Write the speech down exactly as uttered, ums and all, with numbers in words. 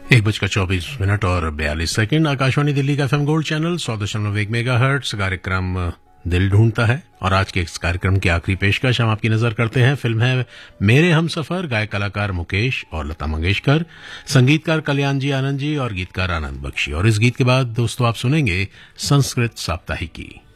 एक बजकर चौबीस मिनट और बयालीस सेकंड। आकाशवाणी दिल्ली का एफएम गोल्ड चैनल सौ दशमलव एक मेगा हर्ट्ज कार्यक्रम दिल ढूंढता है और आज के इस कार्यक्रम की आखिरी पेशकश हम आपकी नजर करते हैं। फिल्म है मेरे हमसफर, गायक कलाकार मुकेश और लता मंगेशकर, संगीतकार कल्याण जी आनंद जी और गीतकार आनंद बख्शी। और इस गीत के बाद दोस्तों आप सुनेंगे संस्कृत साप्ताहिकी।